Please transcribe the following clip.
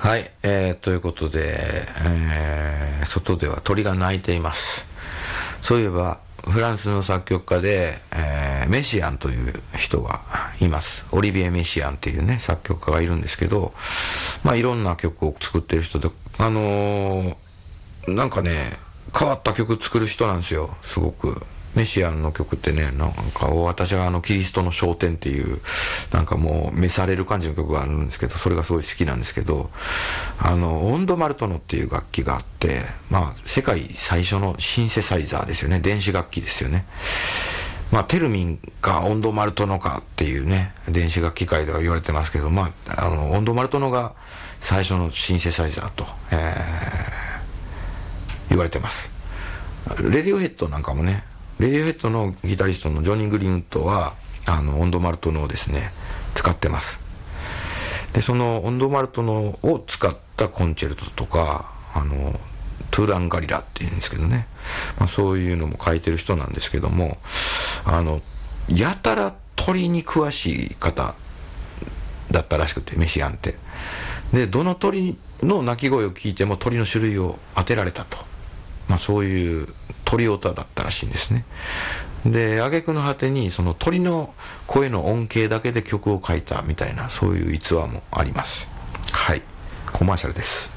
はい、ということで、外では鳥が鳴いています。そういえば、フランスの作曲家で、メシアンという人がいます。オリビエ・メシアンっていうね、作曲家がいるんですけど、いろんな曲を作ってる人で、なんかね、変わった曲作る人なんですよ、すごく。メシアンの曲ってね、なんか私がキリストの昇天っていう、なんかもう召される感じの曲があるんですけど、それがすごい好きなんですけど、オンドマルトノっていう楽器があって、世界最初のシンセサイザーですよね、電子楽器ですよね。テルミンかオンドマルトノかっていうね、電子楽器界では言われてますけど、オンドマルトノが最初のシンセサイザーと、言われてます。レディオヘッドなんかもね、レディオヘッドのギタリストのジョニー・グリーンウッドはオンドマルトノをですね使ってます。でそのオンドマルトノを使ったコンチェルトとかトゥーランガリラっていうんですけどね、そういうのも書いてる人なんですけども、やたら鳥に詳しい方だったらしくて、メシアンって。でどの鳥の鳴き声を聞いても鳥の種類を当てられたと、そういう鳥オタだったらしいんですね。で挙句の果てにその鳥の声の音形だけで曲を書いたみたいな、そういう逸話もあります。はい、コマーシャルです。